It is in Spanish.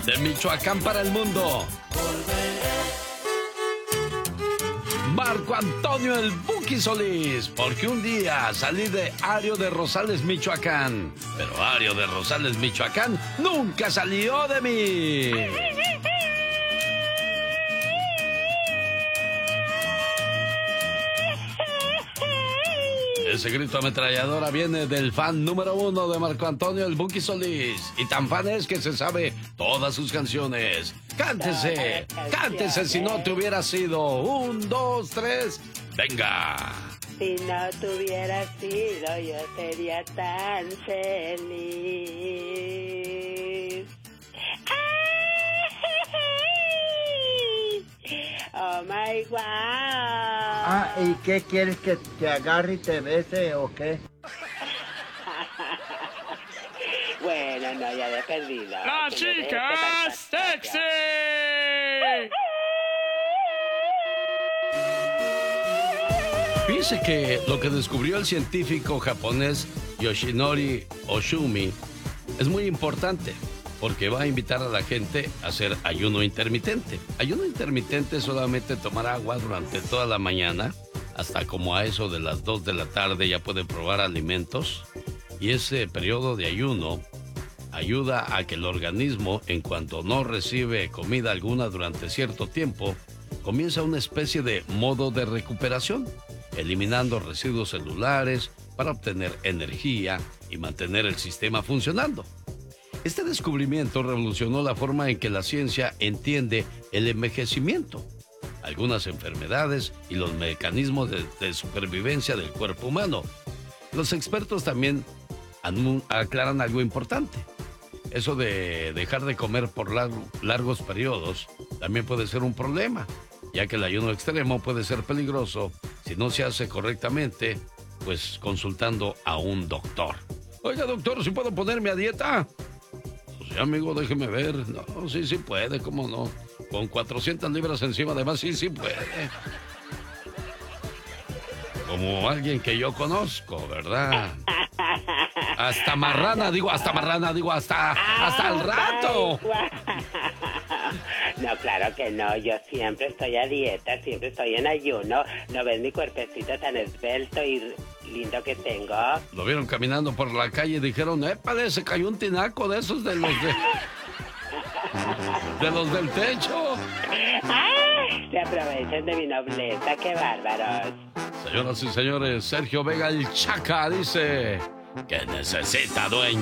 De Michoacán para el mundo. Marco Antonio el Buki Solís, porque un día salí de Ario de Rosales, Michoacán, pero Ario de Rosales, Michoacán nunca salió de mí. Ese grito ametralladora viene del fan número 1 de Marco Antonio el Buki Solís, y tan fan es que se sabe todas sus canciones. Cántese, cántese si no te hubiera sido. 1, 2, 3, venga. Si no te hubiera sido, yo sería tan feliz. Oh my God. Ah, ¿y qué quieres que te agarre y te bese o qué? Bueno, no, ya he perdido. ¡Las chicas sexy! Fíjese que lo que descubrió el científico japonés Yoshinori Oshumi es muy importante, porque va a invitar a la gente a hacer ayuno intermitente. Ayuno intermitente es solamente tomar agua durante toda la mañana, hasta como a eso de las 2 de la tarde ya puede probar alimentos, y ese periodo de ayuno ayuda a que el organismo, en cuanto no recibe comida alguna durante cierto tiempo, comienza una especie de modo de recuperación, eliminando residuos celulares para obtener energía y mantener el sistema funcionando. Este descubrimiento revolucionó la forma en que la ciencia entiende el envejecimiento, algunas enfermedades y los mecanismos de supervivencia del cuerpo humano. Los expertos también aclaran algo importante. Eso de dejar de comer por largos periodos también puede ser un problema, ya que el ayuno extremo puede ser peligroso si no se hace correctamente, pues consultando a un doctor. Oiga, doctor, ¿sí puedo ponerme a dieta? Pues sí, amigo, déjeme ver. No, sí puede, ¿cómo no? Con 400 libras encima, además, sí puede. Como alguien que yo conozco, ¿verdad? Hasta al rato. No, claro que no, yo siempre estoy a dieta, siempre estoy en ayuno. ¿No ves mi cuerpecito tan esbelto y lindo que tengo? Lo vieron caminando por la calle y dijeron, épale, se cayó un tinaco de esos de los del techo. ¡Ay! Se aprovechan de mi nobleza, qué bárbaros. Señoras y señores, Sergio Vega el Chaca dice que necesita dueño.